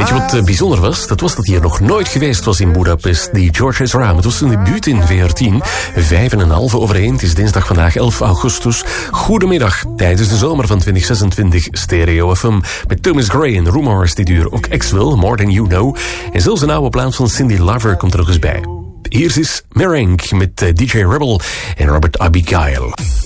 Weet je wat bijzonder was? Dat was dat hij er nog nooit geweest was in Budapest, die George Ezra. Het was zijn debuut in VR10. 5:05. Het is dinsdag vandaag 11 augustus. Goedemiddag tijdens de zomer van 2026 Stereo FM. Met Thomas Gray en Rumors dit uur. Ook X-Will, More Than You Know. En zelfs een oude plaat van Cindy Lover komt er nog eens bij. Hier is Merengue met DJ Rebel en Robert Abigail.